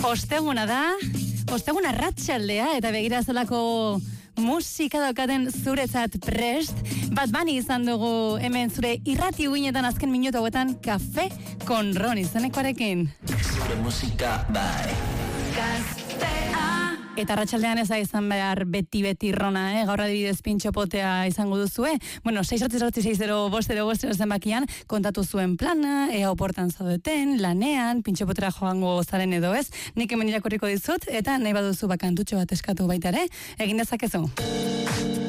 Osteguna da, osteguna arratsaldea eta begira zelako musika daukaten zuretzat prest. Bad Bunny izan dugu hemen zure irrati uinetan azken minutu hauetan Café con Ron izanekoarekin. Zure musika bai. Eta arratsaldean ez da izan behar beti Rona, gaur adibidez pintxopotea izango duzue. Bueno, 6-6-6-0-5-0 zenbakian kontatu zuen plana, ea oportan zaudeten, lanean, pintxopotera joango zaren edo ez. Nik hemen irakurriko dizut, eta nahi baduzu bakantutxo bat eskatu baita ere, egin dezakezu.